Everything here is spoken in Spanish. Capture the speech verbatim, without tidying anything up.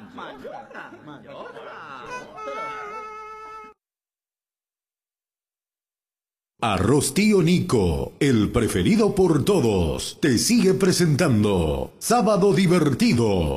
Mayora. Mayora. Arroz Tío Nico, el preferido por todos, te sigue presentando Sábado Divertido.